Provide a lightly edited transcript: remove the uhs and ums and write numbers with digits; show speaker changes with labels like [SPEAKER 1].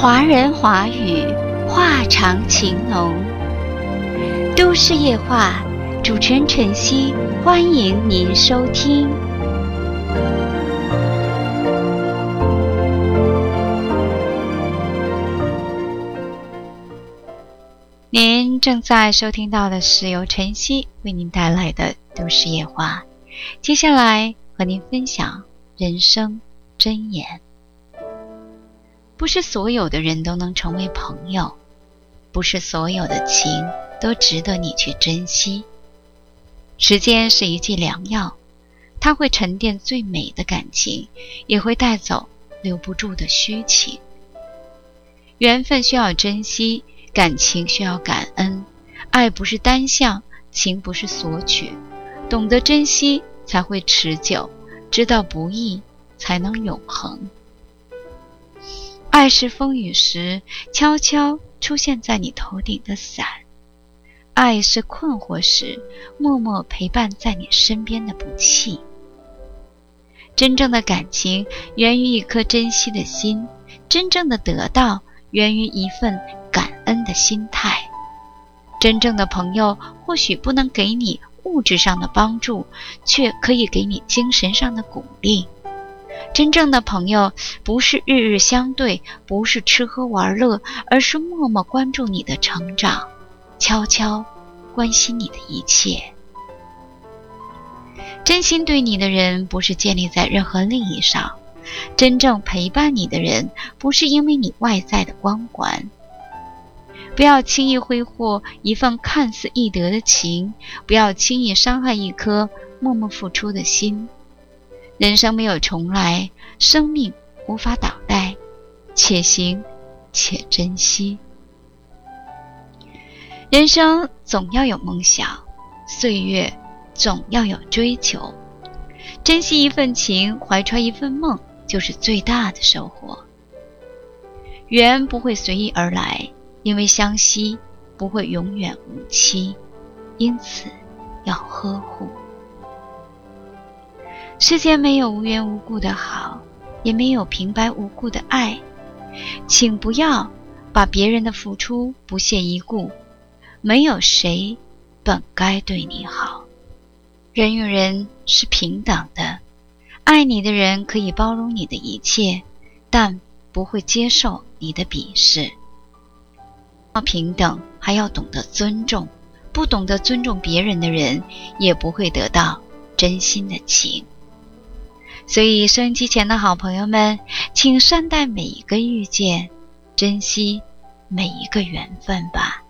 [SPEAKER 1] 华人华语，话长情浓。都市夜话，主持人晨曦，欢迎您收听。您正在收听到的是由晨曦为您带来的都市夜话，接下来和您分享人生箴言。不是所有的人都能成为朋友，不是所有的情都值得你去珍惜。时间是一剂良药，它会沉淀最美的感情，也会带走留不住的虚情。缘分需要珍惜，感情需要感恩，爱不是单向，情不是索取，懂得珍惜才会持久，知道不易才能永恒。爱是风雨时悄悄出现在你头顶的伞，爱是困惑时默默陪伴在你身边的补气。真正的感情源于一颗珍惜的心，真正的得到源于一份感恩的心态。真正的朋友或许不能给你物质上的帮助，却可以给你精神上的鼓励。真正的朋友不是日日相对，不是吃喝玩乐，而是默默关注你的成长，悄悄关心你的一切。真心对你的人不是建立在任何利益上，真正陪伴你的人不是因为你外在的光环。不要轻易挥霍一份看似易得的情，不要轻易伤害一颗默默付出的心。人生没有重来，生命无法倒带，且行且珍惜。人生总要有梦想，岁月总要有追求。珍惜一份情，怀揣一份梦，就是最大的收获。缘不会随意而来，因为相惜不会永远无期，因此要呵护。世间没有无缘无故的好，也没有平白无故的爱，请不要把别人的付出不屑一顾，没有谁本该对你好。人与人是平等的，爱你的人可以包容你的一切，但不会接受你的鄙视。要平等，还要懂得尊重，不懂得尊重别人的人，也不会得到真心的情。所以收音机前的好朋友们，请善待每一个遇见，珍惜每一个缘分吧。